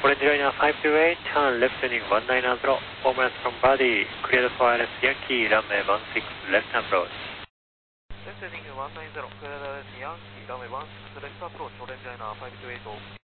Orange liner 528, turn left heading 190, 4 miles from body, cleared for ILS Yankee, runway 16 left approach. Left heading 190, cleared ILS Yankee, runway 16 left approach, Orange liner 528.